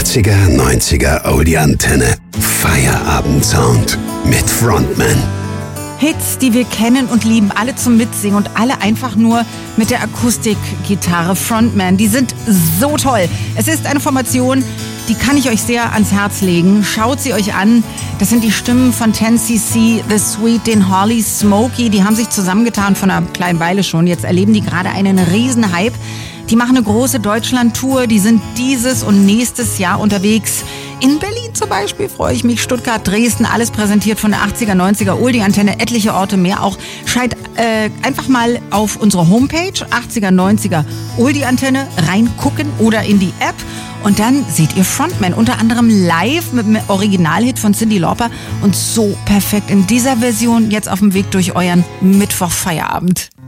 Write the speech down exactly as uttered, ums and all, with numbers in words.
achtziger, neunziger Oldie-Antenne. Feierabend-Sound mit Frontman. Hits, die wir kennen und lieben, alle zum Mitsingen und alle einfach nur mit der Akustikgitarre. Frontman, die sind so toll. Es ist eine Formation, die kann ich euch sehr ans Herz legen. Schaut sie euch an. Das sind die Stimmen von ten C C, The Sweet, den Holly, Smokey. Die haben sich zusammengetan von einer kleinen Weile schon. Jetzt erleben die gerade einen riesen Hype. Die machen eine große Deutschland-Tour. Die sind dieses und nächstes Jahr unterwegs. In Berlin zum Beispiel freue ich mich, Stuttgart, Dresden, alles präsentiert von der achtziger, neunziger Oldie-Antenne, etliche Orte mehr auch. Schaltet äh, einfach mal auf unsere Homepage achtziger, neunziger Oldie-Antenne reingucken oder in die App und dann seht ihr Frontman, unter anderem live mit dem Originalhit von Cyndi Lauper und so perfekt in dieser Version jetzt auf dem Weg durch euren Mittwochfeierabend.